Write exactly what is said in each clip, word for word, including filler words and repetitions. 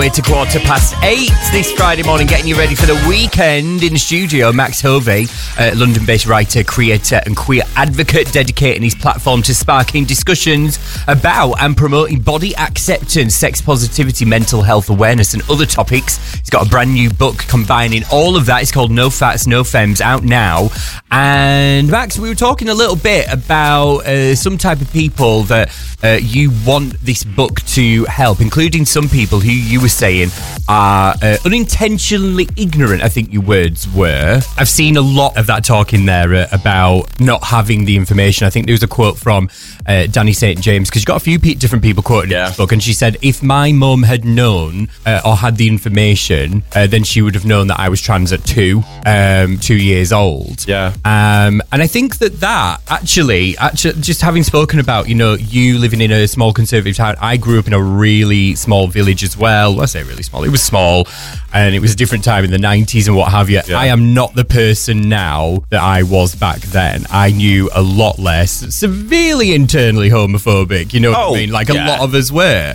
It's a quarter past eight this Friday morning, getting you ready for the weekend. In the studio, Max Hovey, uh, London-based writer, creator and queer advocate, dedicating his platform to sparking discussions about and promoting body acceptance, sex positivity, mental health awareness and other topics. He's got a brand new book combining all of that. It's called No Fats, No Femmes, out now. And Max, we were talking a little bit about uh, some type of people that uh, you want this book to help, including some people who you were saying are uh, unintentionally ignorant, I think your words were. I've seen a lot of that talk in there uh, about not having the information. I think there was a quote from uh, Danny Saint James, because you've got a few pe- different people quoted yeah. in this book, and she said, if my mum had known uh, or had the information, uh, then she would have known that I was trans at two, um, two years old. Yeah. Um, and I think that that actually, actually, just having spoken about, you know, you living in a small conservative town, I grew up in a really small village as well. I say really small. It was small, and it was a different time in the nineties and what have you. Yeah. I am not the person now that I was back then. I knew a lot less. Severely internally homophobic, you know what oh, I mean? Like yeah. a lot of us were.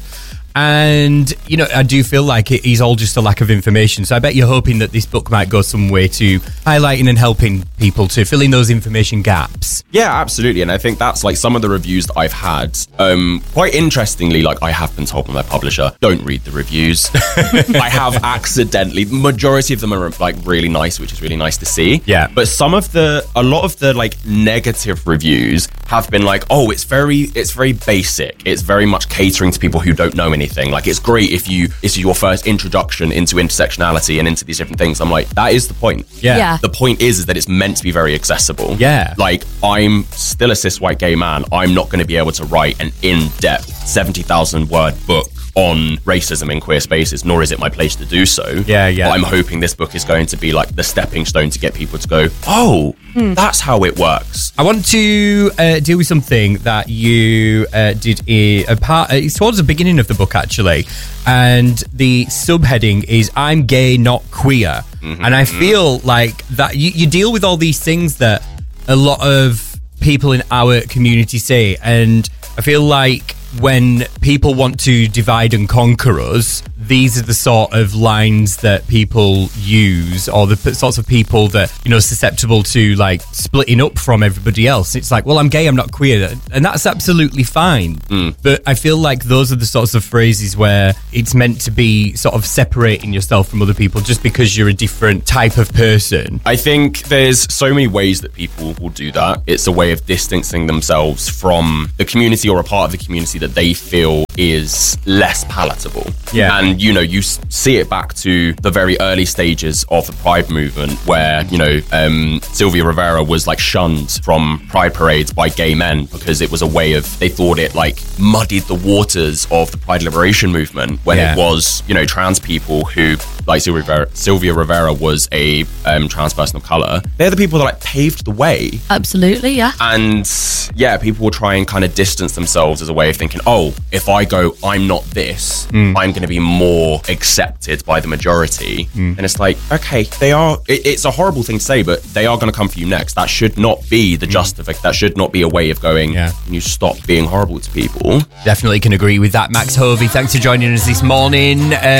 And, you know, I do feel like it is all just a lack of information. So I bet you're hoping that this book might go some way to highlighting and helping people to fill in those information gaps. Yeah, absolutely. And I think that's like some of the reviews that I've had. Um, quite interestingly, like I have been told by my publisher, don't read the reviews. I have accidentally, the majority of them are like really nice, which is really nice to see. Yeah. But some of the, a lot of the like negative reviews have been like, oh, it's very, it's very basic. It's very much catering to people who don't know anything. Like, it's great if you this is your first introduction into intersectionality and into these different things. I'm like, that is the point. Yeah. yeah. The point is, is that it's meant to be very accessible. Yeah. Like, I'm still a cis white gay man. I'm not going to be able to write an in-depth seventy thousand word book on racism in queer spaces, nor is it my place to do so. Yeah, yeah. But I'm hoping this book is going to be like the stepping stone to get people to go, oh, hmm. that's how it works. I want to uh, deal with something that you uh, did a, a part. Uh, it's towards the beginning of the book, actually, and the subheading is "I'm gay, not queer," mm-hmm. and I feel like that you, you deal with all these things that a lot of people in our community say, and I feel like when people want to divide and conquer us, these are the sort of lines that people use, or the sorts of people that, you know, susceptible to like splitting up from everybody else. It's like, well, I'm gay, I'm not queer, and that's absolutely fine. Mm. But I feel like those are the sorts of phrases where it's meant to be sort of separating yourself from other people just because you're a different type of person. I think there's so many ways that people will do that. It's a way of distancing themselves from the community or a part of the community that they feel is less palatable. Yeah. And, you know, you see it back to the very early stages of the Pride movement where, you know, um, Sylvia Rivera was like shunned from Pride parades by gay men because it was a way of, they thought it like muddied the waters of the Pride liberation movement when yeah. it was, you know, trans people who, like Sylvia Rivera, Sylvia Rivera was a um, trans person of color. They're the people that like paved the way. Absolutely, yeah. And yeah, people will try and kind of distance themselves as a way of thinking, oh, if I go, I'm not this, mm. I'm going to be more accepted by the majority. Mm. And it's like, okay, they are, it, it's a horrible thing to say, but they are going to come for you next. That should not be the mm. justification. That should not be a way of going, yeah. you stop being horrible to people. Definitely can agree with that, Max Hovey. Thanks for joining us this morning. Uh,